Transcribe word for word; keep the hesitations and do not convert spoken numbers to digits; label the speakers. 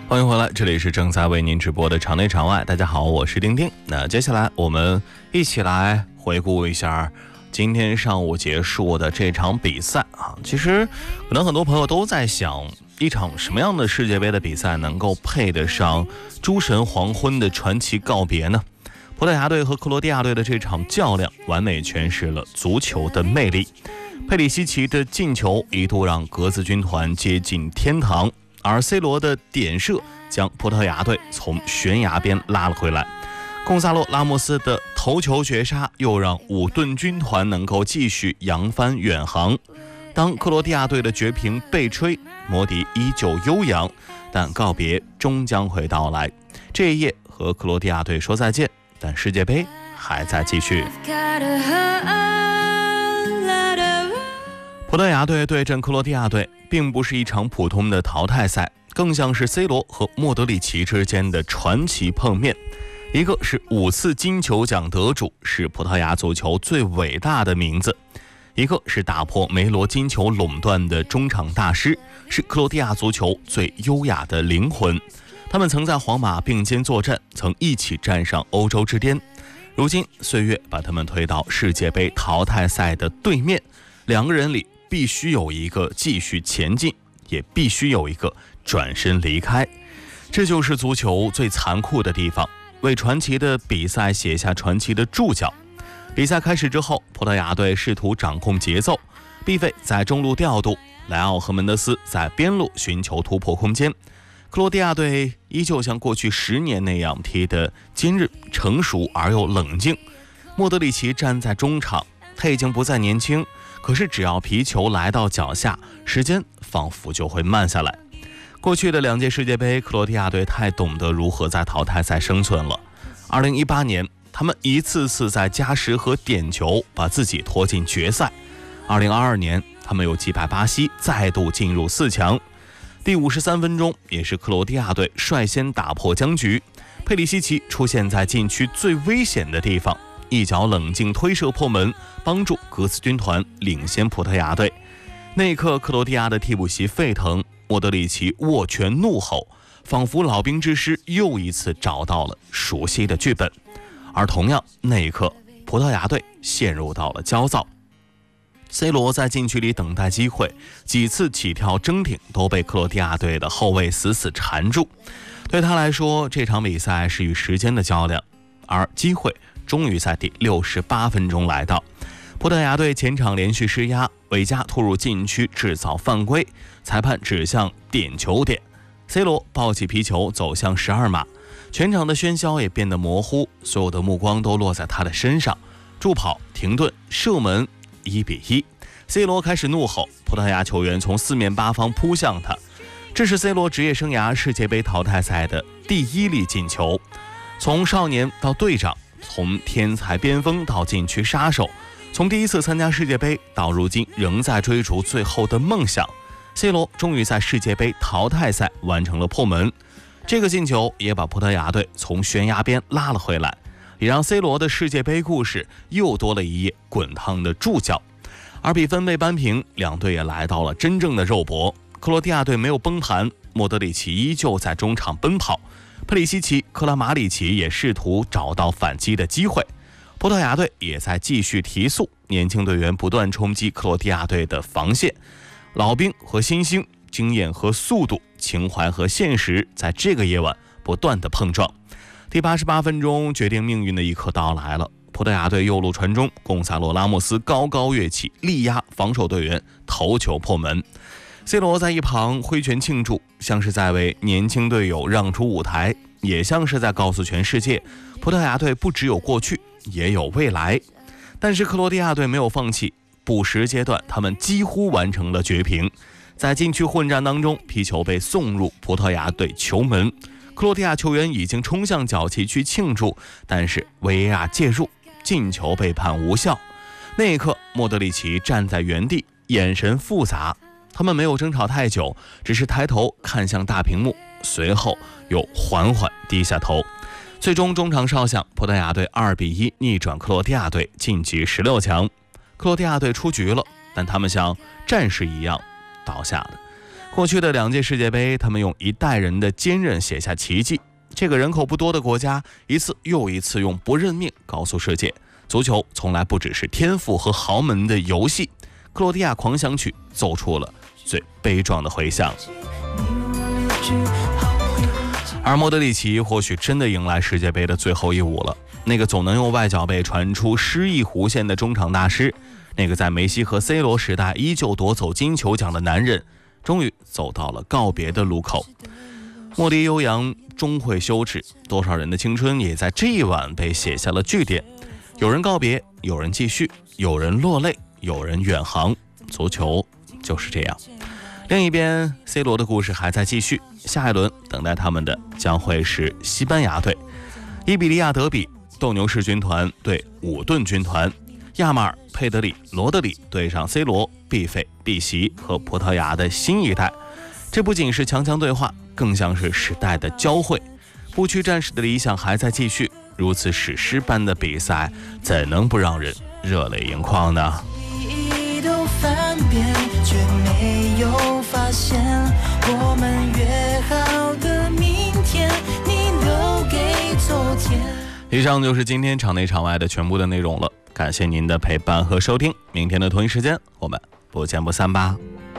Speaker 1: 欢迎回来，这里是正在为您直播的场内场外。大家好，我是丁丁。那接下来我们一起来回顾一下今天上午结束的这场比赛啊。其实可能很多朋友都在想，一场什么样的世界杯的比赛能够配得上诸神黄昏的传奇告别呢？葡萄牙队和克罗地亚队的这场较量完美诠释了足球的魅力。佩里西奇的进球一度让格子军团接近天堂，而 C 罗的点射将葡萄牙队从悬崖边拉了回来。贡萨洛拉莫斯的头球绝杀又让五盾军团能够继续扬帆远航。当克罗地亚队的绝平被吹，摩迪依旧悠扬，但告别终将会到来。这一夜和克罗地亚队说再见，但世界杯还在继续。葡萄牙队对阵克罗地亚队并不是一场普通的淘汰赛，更像是 C 罗和莫德里奇之间的传奇碰面。一个是五次金球奖得主，是葡萄牙足球最伟大的名字；一个是打破梅罗金球垄断的中场大师，是克罗地亚足球最优雅的灵魂。他们曾在皇马并肩作战，曾一起站上欧洲之巅。如今岁月把他们推到世界杯淘汰赛的对面，两个人里必须有一个继续前进，也必须有一个转身离开。这就是足球最残酷的地方，为传奇的比赛写下传奇的注脚。比赛开始之后，葡萄牙队试图掌控节奏，毕费在中路调度，莱奥和门德斯在边路寻求突破空间。克罗地亚队依旧像过去十年那样踢得坚韧、成熟而又冷静。莫德里奇站在中场，他已经不再年轻，可是只要皮球来到脚下，时间仿佛就会慢下来。过去的两届世界杯，克罗地亚队太懂得如何在淘汰赛生存了。二零一八年，他们一次次在加时和点球把自己拖进决赛。二零二二年，他们又击败巴西，再度进入四强。第五十三分钟，也是克罗地亚队率先打破僵局，佩里西奇出现在禁区最危险的地方，一脚冷静推射破门，帮助格斯军团领先葡萄牙队。那一刻，克罗地亚的替补席沸腾，莫德里奇握拳怒吼，仿佛老兵之师又一次找到了熟悉的剧本。而同样那一刻，葡萄牙队陷入到了焦躁。C 罗在禁区里等待机会，几次起跳争顶都被克罗地亚队的后卫死死缠住。对他来说，这场比赛是与时间的较量，而机会终于在第六十八分钟来到。葡萄牙队前场连续施压，韦加突入禁区制造犯规，裁判指向点球点。C 罗抱起皮球走向十二码，全场的喧嚣也变得模糊，所有的目光都落在他的身上。助跑、停顿、射门，一比一。C 罗开始怒吼，葡萄牙球员从四面八方扑向他。这是 C 罗职业生涯世界杯淘汰赛的第一粒进球。从少年到队长，从天才边锋到禁区杀手，从第一次参加世界杯到如今仍在追逐最后的梦想， C 罗终于在世界杯淘汰赛完成了破门。这个进球也把葡萄牙队从悬崖边拉了回来，也让 C 罗的世界杯故事又多了一页滚烫的注脚。而比分被扳平，两队也来到了真正的肉搏。克罗地亚队没有崩盘，莫德里奇依旧在中场奔跑，佩里西奇、克拉马里奇也试图找到反击的机会。葡萄牙队也在继续提速，年轻队员不断冲击克罗地亚队的防线。老兵和新星，经验和速度，情怀和现实，在这个夜晚不断的碰撞。第八十八分钟，决定命运的一刻到来了。葡萄牙队右路传中，贡萨洛拉莫斯高高跃起，力压防守队员，头球破门。C 罗在一旁挥拳庆祝，像是在为年轻队友让出舞台，也像是在告诉全世界，葡萄牙队不只有过去，也有未来。但是克罗地亚队没有放弃，补时阶段他们几乎完成了绝平。在禁区混战当中，皮球被送入葡萄牙队球门，克罗地亚球员已经冲向角旗去庆祝，但是 V A R 介入，进球被判无效。那一刻，莫德里奇站在原地，眼神复杂。他们没有争吵太久，只是抬头看向大屏幕，随后又缓缓低下头。最终中场哨响，葡萄牙队二比一逆转克罗地亚队，晋级十六强。克罗地亚队出局了，但他们像战士一样倒下的。 过去的两届世界杯，他们用一代人的坚韧写下奇迹。这个人口不多的国家，一次又一次用不认命告诉世界，足球从来不只是天赋和豪门的游戏。克罗地亚狂想曲奏出了最悲壮的回响。而莫德里奇或许真的迎来世界杯的最后一舞了，那个总能用外脚背传出诗意弧线的中场大师，那个在梅西和 C 罗时代依旧夺走金球奖的男人，终于走到了告别的路口。莫迪悠扬终会休止，多少人的青春也在这一晚被写下了句点。有人告别，有人继续，有人落泪，有人远航。足球就是这样。另一边 C 罗的故事还在继续，下一轮等待他们的将会是西班牙队。伊比利亚德比，斗牛士军团对武顿军团，亚马尔、佩德里、罗德里对上 C 罗、毕费、毕席和葡萄牙的新一代。这不仅是强强对话，更像是时代的交汇。不屈战士的理想还在继续，如此史诗般的比赛，怎能不让人热泪盈眶呢？翻遍却没有发现我们约好的明天，你留给昨天。以上就是今天场内场外的全部的内容了，感谢您的陪伴和收听，明天的同一时间我们不见不散吧。